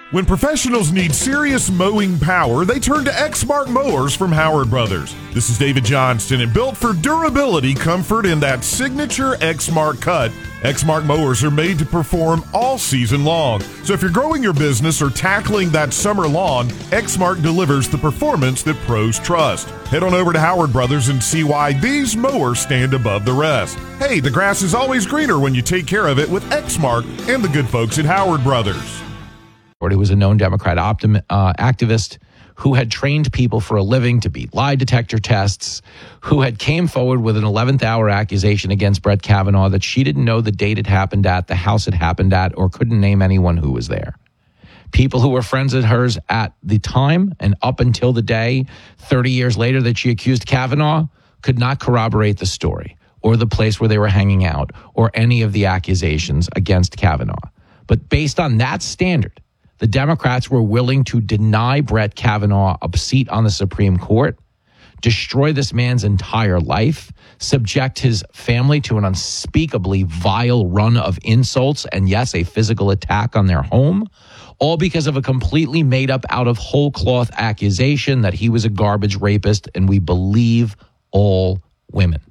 When professionals need serious mowing power, they turn to Exmark Mowers from Howard Brothers. This is David Johnston, and built for durability, comfort, and that signature Exmark cut, Exmark Mowers are made to perform all season long. So if you're growing your business or tackling that summer lawn, Exmark delivers the performance that pros trust. Head on over to Howard Brothers and see why these mowers stand above the rest. Hey, the grass is always greener when you take care of it with Exmark and the good folks at Howard Brothers. Who was a known Democrat activist who had trained people for a living to beat lie detector tests, who had came forward with an 11th hour accusation against Brett Kavanaugh that she didn't know the date it happened at, the house it happened at, or couldn't name anyone who was there. People who were friends of hers at the time and up until the day, 30 years later, that she accused Kavanaugh could not corroborate the story or the place where they were hanging out or any of the accusations against Kavanaugh. But based on that standard, the Democrats were willing to deny Brett Kavanaugh a seat on the Supreme Court, destroy this man's entire life, subject his family to an unspeakably vile run of insults and, yes, a physical attack on their home, all because of a completely made up out of whole cloth accusation that he was a garbage rapist and we believe all women.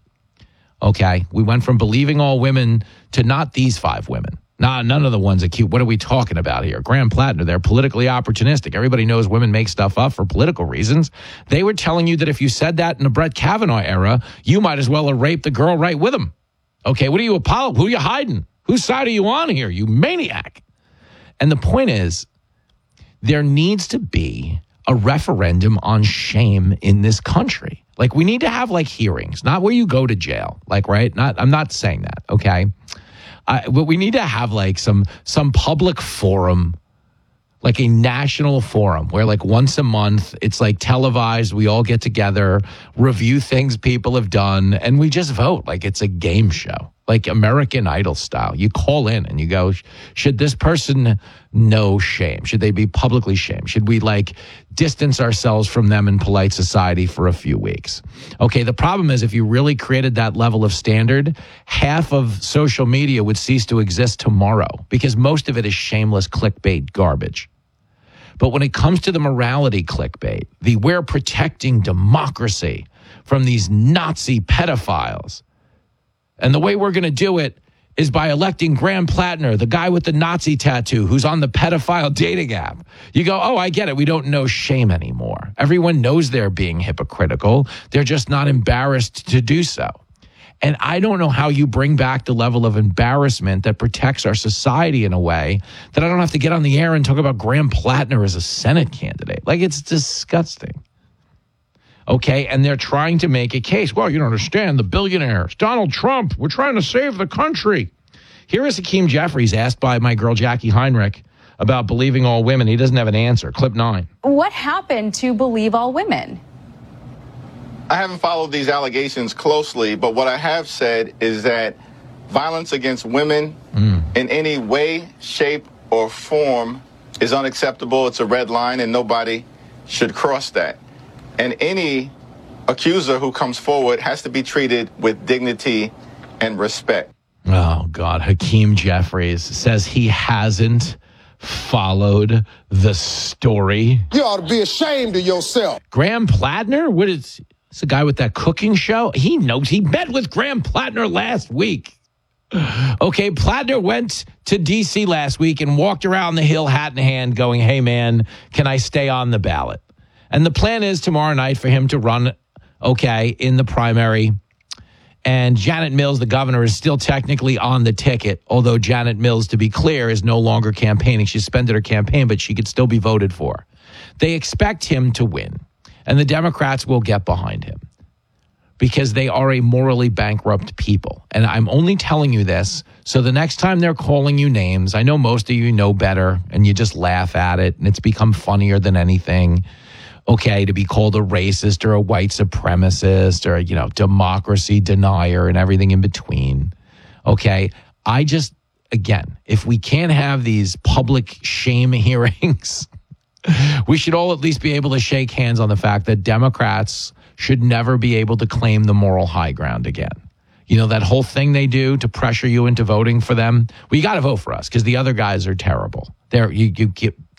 Okay, we went from believing all women to not these 5 women. Nah, none of the ones accused. What are we talking about here? Graham Plattner, they're politically opportunistic. Everybody knows women make stuff up for political reasons. They were telling you that if you said that in the Brett Kavanaugh era, you might as well have raped the girl right with him. Okay, what are you who are you hiding? Whose side are you on here, you maniac? And the point is, there needs to be a referendum on shame in this country. Like, we need to have, like, hearings, not where you go to jail. Like, right? I'm not saying that, okay? But we need to have like some public forum, like a national forum where like once a month it's like televised. We all get together, review things people have done, and we just vote like it's a game show, like American Idol style. You call in and you go, should this person know shame? Should they be publicly shamed? Should we like distance ourselves from them in polite society for a few weeks? Okay, the problem is if you really created that level of standard, half of social media would cease to exist tomorrow because most of it is shameless clickbait garbage. But when it comes to the morality clickbait, we're protecting democracy from these Nazi pedophiles, and the way we're going to do it is by electing Graham Plattner, the guy with the Nazi tattoo who's on the pedophile dating app. You go, oh, I get it. We don't know shame anymore. Everyone knows they're being hypocritical. They're just not embarrassed to do so. And I don't know how you bring back the level of embarrassment that protects our society in a way that I don't have to get on the air and talk about Graham Plattner as a Senate candidate. Like, it's disgusting. Okay, and they're trying to make a case. Well, you don't understand, the billionaires, Donald Trump, we're trying to save the country. Here is Hakeem Jeffries asked by my girl Jackie Heinrich about believing all women. He doesn't have an answer. Clip 9. What happened to believe all women? I haven't followed these allegations closely, but what I have said is that violence against women in any way, shape, or form is unacceptable. It's a red line, and nobody should cross that. And any accuser who comes forward has to be treated with dignity and respect. Oh, God. Hakeem Jeffries says he hasn't followed the story. You ought to be ashamed of yourself. Graham Plattner? What is... It's the guy with that cooking show. He knows. He met with Graham Plattner last week. Okay, Plattner went to D.C. last week and walked around the Hill hat in hand going, hey, man, can I stay on the ballot? And the plan is tomorrow night for him to run, okay, in the primary. And Janet Mills, the governor, is still technically on the ticket, although Janet Mills, to be clear, is no longer campaigning. She suspended her campaign, but she could still be voted for. They expect him to win, and the Democrats will get behind him because they are a morally bankrupt people. And I'm only telling you this so the next time they're calling you names, I know most of you know better, and you just laugh at it, and it's become funnier than anything. Okay, to be called a racist or a white supremacist or, you know, democracy denier and everything in between. Okay, I just, again, if we can't have these public shame hearings, we should all at least be able to shake hands on the fact that Democrats should never be able to claim the moral high ground again. You know, that whole thing they do to pressure you into voting for them. Well, you got to vote for us because the other guys are terrible.